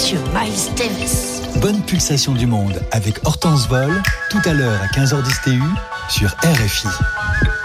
Monsieur Miles Davis. Bonne pulsation du monde avec Hortense Vol, tout à l'heure à 15h10 TU sur RFI.